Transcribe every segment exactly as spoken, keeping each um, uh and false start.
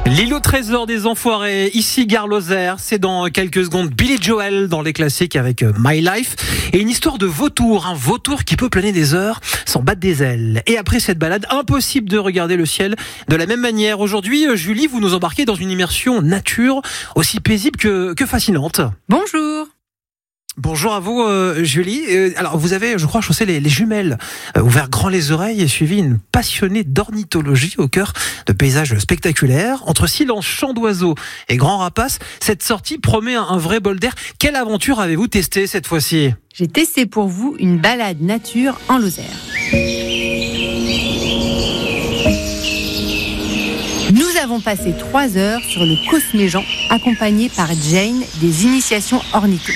L'île au trésor des enfoirés, ici Gare Lozère, c'est dans quelques secondes Billy Joel dans les classiques avec My Life et une histoire de vautour, un vautour qui peut planer des heures sans battre des ailes. Et après cette balade, impossible de regarder le ciel de la même manière. Aujourd'hui, Julie, vous nous embarquez dans une immersion nature aussi paisible que, que fascinante. Bonjour. Bonjour à vous, euh, Julie. Euh, alors, vous avez, je crois, chaussé les, les jumelles, euh, ouvert grand les oreilles et suivi une passionnée d'ornithologie au cœur de paysages spectaculaires. Entre silence, chant d'oiseaux et grands rapaces, cette sortie promet un, un vrai bol d'air. Quelle aventure avez-vous testé cette fois-ci ? J'ai testé pour vous une balade nature en Lozère. Nous avons passé trois heures sur le Cosméjean, accompagné par Jane des initiations ornitho.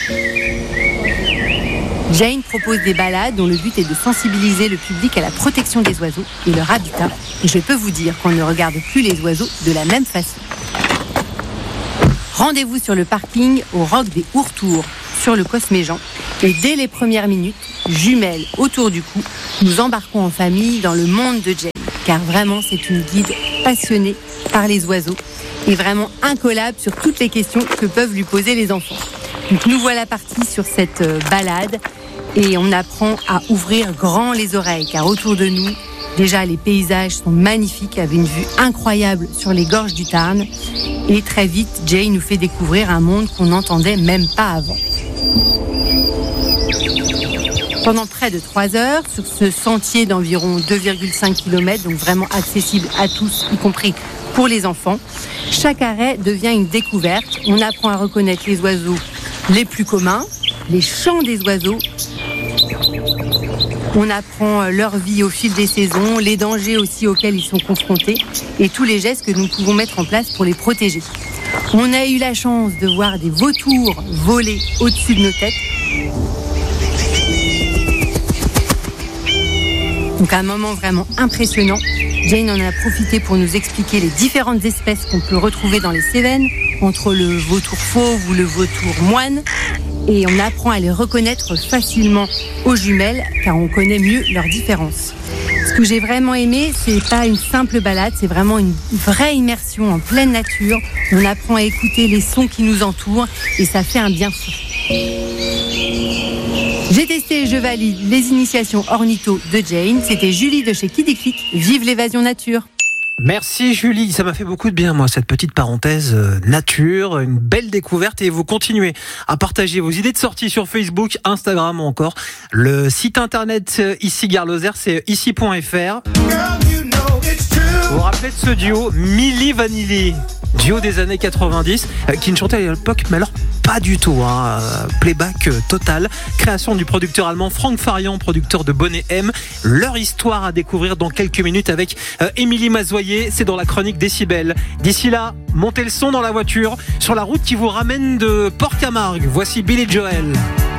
Jane propose des balades dont le but est de sensibiliser le public à la protection des oiseaux et leur habitat. Et je peux vous dire qu'on ne regarde plus les oiseaux de la même façon. Rendez-vous sur le parking au Roc des Hourtours, sur le Cosméjean. Et dès les premières minutes, jumelles autour du cou, nous embarquons en famille dans le monde de Jane. Car vraiment, c'est une guide passionnée par les oiseaux et vraiment incollable sur toutes les questions que peuvent lui poser les enfants. Donc nous voilà partis sur cette balade et on apprend à ouvrir grand les oreilles car autour de nous, déjà les paysages sont magnifiques avec une vue incroyable sur les gorges du Tarn et très vite, Jane nous fait découvrir un monde qu'on n'entendait même pas avant. Pendant près de trois heures, sur ce sentier d'environ deux virgule cinq kilomètres, donc vraiment accessible à tous, y compris pour les enfants, chaque arrêt devient une découverte. On apprend à reconnaître les oiseaux les plus communs, les chants des oiseaux. On apprend leur vie au fil des saisons, les dangers aussi auxquels ils sont confrontés et tous les gestes que nous pouvons mettre en place pour les protéger. On a eu la chance de voir des vautours voler au-dessus de nos têtes. Donc un moment vraiment impressionnant. Jane en a profité pour nous expliquer les différentes espèces qu'on peut retrouver dans les Cévennes, entre le vautour fauve ou le vautour moine. Et on apprend à les reconnaître facilement aux jumelles, car on connaît mieux leurs différences. Ce que j'ai vraiment aimé, c'est pas une simple balade, c'est vraiment une vraie immersion en pleine nature. On apprend à écouter les sons qui nous entourent et ça fait un bien fou. J'ai testé et je valide les initiations ornitho de Jane. C'était Julie de chez Kidiklik. Vive l'évasion nature. Merci Julie, ça m'a fait beaucoup de bien moi cette petite parenthèse euh, nature, une belle découverte et vous continuez à partager vos idées de sortie sur Facebook, Instagram ou encore le site internet euh, ici Gare Lozère, c'est ici point f r. Vous vous rappelez de ce duo Milli Vanilli, duo des années quatre-vingt-dix euh, qui ne chantait à l'époque mais alors pas du tout, hein. Playback euh, total, création du producteur allemand Franck Farian, producteur de Bonnet M. Leur histoire à découvrir dans quelques minutes avec euh, Émilie Mazoyer, c'est dans la chronique Décibel. D'ici là, montez le son dans la voiture, sur la route qui vous ramène de Port-Camargue. Voici Billy Joel.